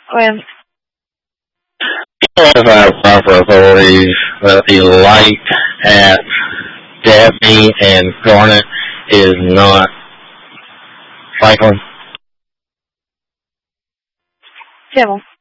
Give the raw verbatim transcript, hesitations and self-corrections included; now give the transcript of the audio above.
When? Notify proper authorities that the light at Dabney and Garnet is not cycling. Siamo.